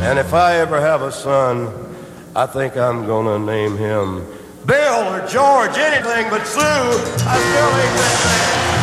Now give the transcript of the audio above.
And if I ever have a son, I think I'm gonna name him Bill or George, anything but Sue. I still ain't that man.